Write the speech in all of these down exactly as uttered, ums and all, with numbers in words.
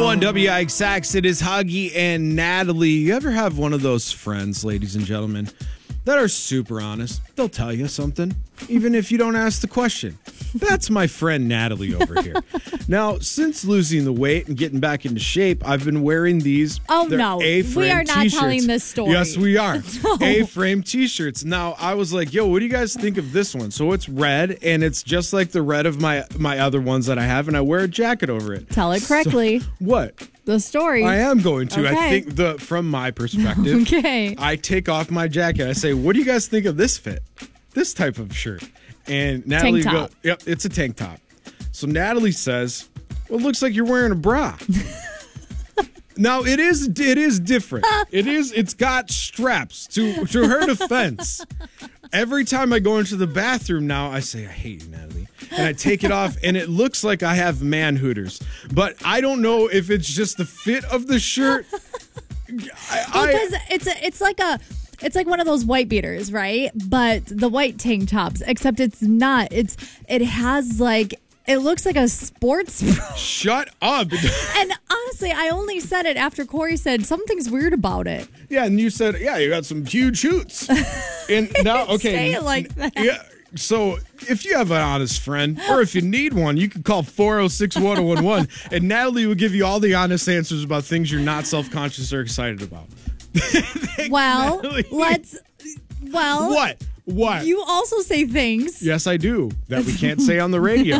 oh on W I X X, it is Huggy and Natalie. You ever have one of those friends, ladies and gentlemen, that are super honest? They'll tell you something, even if you don't ask the question. That's my friend Natalie over here. Now, since losing the weight and getting back into shape, I've been wearing these. Oh, They're no. A-frame We are not t-shirts. telling this story. Yes, we are. No. A-frame t-shirts. Now, I was like, yo, what do you guys think of this one? So it's red, and it's just like the red of my, my other ones that I have, and I wear a jacket over it. Tell it correctly. So, what? The story. I am going to. Okay. I think the from my perspective, Okay. I take off my jacket. I say, what do you guys think of this fit? This type of shirt. And Natalie Tank goes, top. yep, it's a tank top. So Natalie says, well, it looks like you're wearing a bra. Now, it is it is different. It is, it's got straps. To, to her defense, every time I go into the bathroom now, I say, I hate you, Natalie. And I take it off, and it looks like I have man hooters. But I don't know if it's just the fit of the shirt. I, I, Because it's a, it's like a it's like one of those white beaters, right? But the white tank tops, except it's not. It's it has like it looks like a sports bra. Shut up. And honestly, I only said it after Corey said something's weird about it. Yeah, and you said, yeah, you got some huge hoots. And now, okay. Say it like that. Yeah. So if you have an honest friend, or if you need one, you can call four oh six, one oh one one, and Natalie will give you all the honest answers about things you're not self-conscious or excited about. Well, Natalie. let's. Well, What? What? You also say things. Yes, I do. That we can't say on the radio.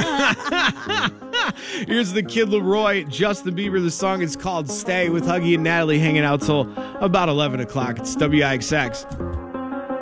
Here's the Kid Leroy, Justin Bieber. The song is called Stay with Huggy and Natalie hanging out till about eleven o'clock. It's W I X X.